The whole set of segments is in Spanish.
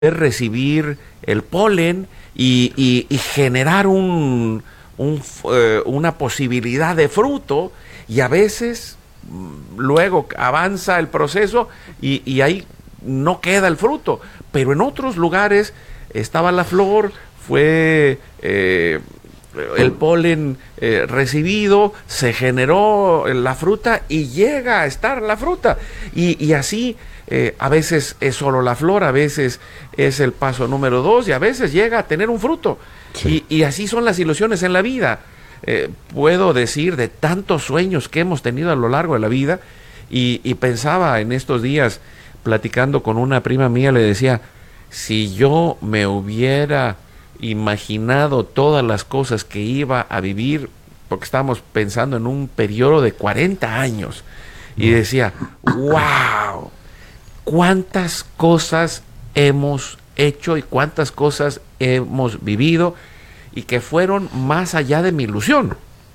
recibir el polen y generar una posibilidad de fruto, y a veces luego avanza el proceso y ahí no queda el fruto, pero en otros lugares estaba la flor, fue el polen recibido, se generó la fruta y llega a estar la fruta, y así a veces es solo la flor, a veces es el paso número 2 y a veces llega a tener un fruto. Sí. Y así son las ilusiones en la vida. Puedo decir de tantos sueños que hemos tenido a lo largo de la vida, y pensaba en estos días, platicando con una prima mía, le decía, si yo me hubiera imaginado todas las cosas que iba a vivir, porque estábamos pensando en un periodo de 40 años, y decía, wow, cuántas cosas hemos hecho y cuántas cosas hemos vivido, y que fueron más allá de mi ilusión.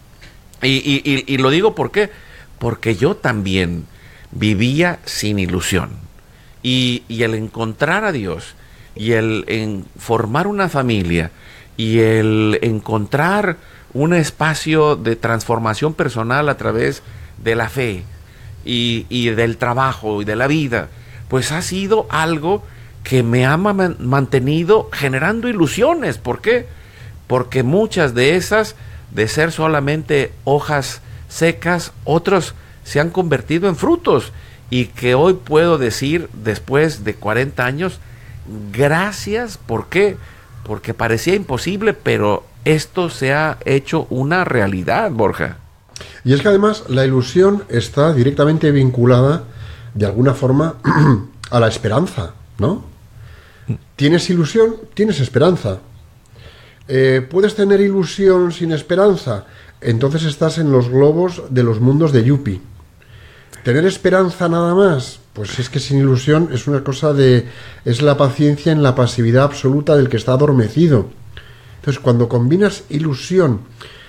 Y lo digo ¿por qué? Porque yo también vivía sin ilusión. Y el encontrar a Dios, y el formar una familia, y el encontrar un espacio de transformación personal a través de la fe y del trabajo y de la vida, pues ha sido algo que me ha mantenido generando ilusiones. ¿Por qué? Porque muchas de esas, de ser solamente hojas secas, otros se han convertido en frutos, y que hoy puedo decir, después de 40 años, gracias. ¿Por qué? Porque parecía imposible, pero esto se ha hecho una realidad, Borja. Y es que además la ilusión está directamente vinculada, de alguna forma, a la esperanza, ¿no? Tienes ilusión, tienes esperanza. ¿Puedes tener ilusión sin esperanza? Entonces estás en los globos de los mundos de Yuppie. ¿Tener esperanza nada más? Pues es que sin ilusión es una cosa de... es la paciencia en la pasividad absoluta del que está adormecido. Entonces, cuando combinas ilusión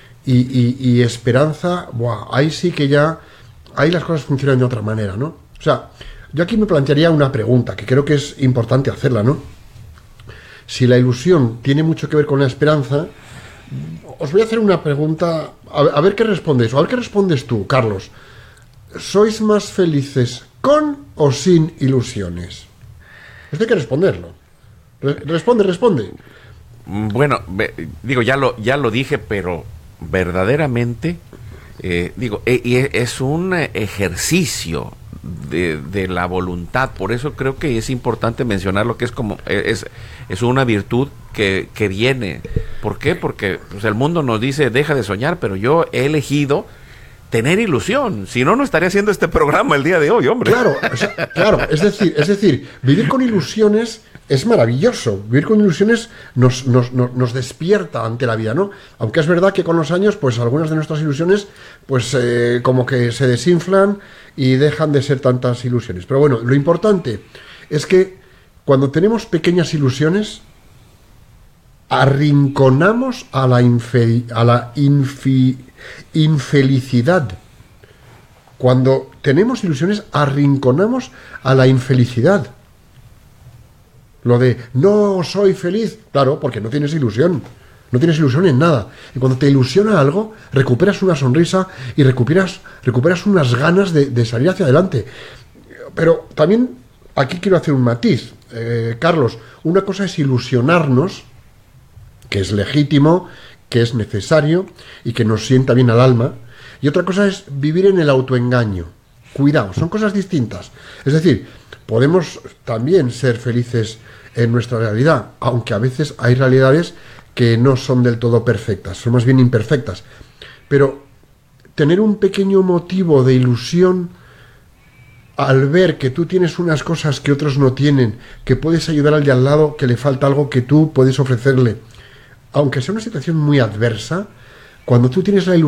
y esperanza, ¡buah!, ahí sí que ya... ahí las cosas funcionan de otra manera, ¿no? O sea, yo aquí me plantearía una pregunta, que creo que es importante hacerla, ¿no? Si la ilusión tiene mucho que ver con la esperanza, os voy a hacer una pregunta, a ver qué respondéis, o a ver qué respondes tú, Carlos. ¿Sois más felices con o sin ilusiones? Esto hay que responderlo. Responde. Bueno, digo, ya lo dije, pero verdaderamente, es un ejercicio de la voluntad. Por eso creo que es importante mencionar lo que es como es una virtud que viene. ¿Por qué? Porque pues, el mundo nos dice deja de soñar, pero yo he elegido tener ilusión. Si no, no estaría haciendo este programa el día de hoy, hombre. Claro, es decir, vivir con ilusiones es maravilloso. Vivir con ilusiones nos despierta ante la vida, ¿no? Aunque es verdad que con los años, pues algunas de nuestras ilusiones, pues como que se desinflan y dejan de ser tantas ilusiones. Pero bueno, lo importante es que cuando tenemos pequeñas ilusiones, arrinconamos a la infelicidad. Cuando tenemos ilusiones, arrinconamos a la infelicidad. Lo de no soy feliz, claro, porque no tienes ilusión. No tienes ilusión en nada. Y cuando te ilusiona algo, recuperas una sonrisa y recuperas unas ganas de salir hacia adelante. Pero también aquí quiero hacer un matiz. Carlos, una cosa es ilusionarnos, que es legítimo, que es necesario y que nos sienta bien al alma. Y otra cosa es vivir en el autoengaño. Cuidado, son cosas distintas. Es decir, podemos también ser felices en nuestra realidad, aunque a veces hay realidades que no son del todo perfectas, son más bien imperfectas. Pero tener un pequeño motivo de ilusión al ver que tú tienes unas cosas que otros no tienen, que puedes ayudar al de al lado, que le falta algo que tú puedes ofrecerle, aunque sea una situación muy adversa, cuando tú tienes la ilusión